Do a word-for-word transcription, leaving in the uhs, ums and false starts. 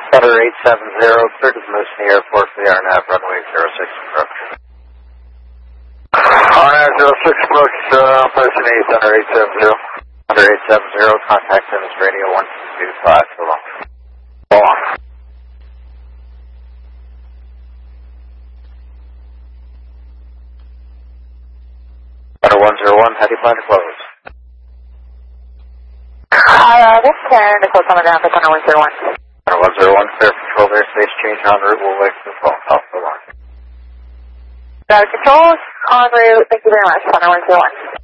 Thunder eight seven zero, clear to the Moose in the airport for the R N A V runway zero six approach. R N A V zero six approach, uh, person eight, Thunder eight seven zero. Thunder eight seven zero, contact Simmons radio one two two five, so long. So long. Thunder one zero one, how do you plan to close? Uh, this is Karen, Nicole coming down to Thunder one zero one. Thunder one zero one, clear for control airspace change en route, we'll wait for the phone call, so long. Ground control, en route, thank you very much, Thunder one zero one.